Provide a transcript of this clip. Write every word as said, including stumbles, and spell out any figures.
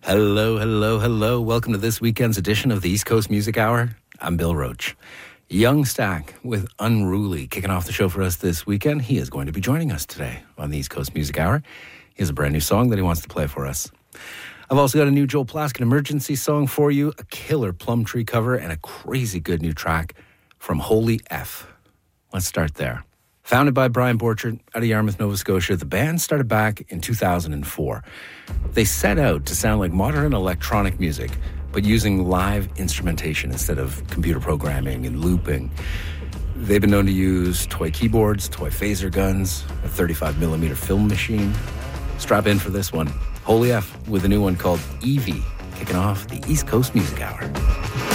Hello, hello, hello. Welcome to this weekend's edition of the East Coast Music Hour. I'm Bill Roach. Young Stack with Unruly kicking off the show for us this weekend. He is going to be joining us today on the East Coast Music Hour. He has a brand new song that he wants to play for us. I've also got a new Joel Plaskett emergency song for you, a killer Plum Tree cover, and a crazy good new track from Holy F. Let's start there. Founded by Brian Borchert out of Yarmouth, Nova Scotia, the band started back in two thousand four. They set out to sound like modern electronic music, but using live instrumentation instead of computer programming and looping. They've been known to use toy keyboards, toy phaser guns, a thirty-five millimeter film machine. Strap in for this one. Holy F with a new one called Evie, kicking off the East Coast Music Hour.